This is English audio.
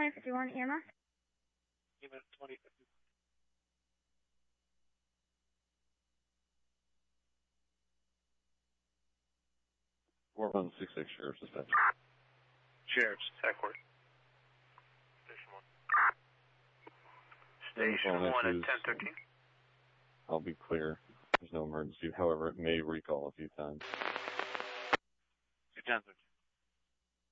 2051 EMS. EMS 2051. 4166 Sheriff's Dispatch. Sheriff's, Hackworth. Station 1 at 1013. I'll be clear. There's no emergency. However, it may recall a few times. 1013.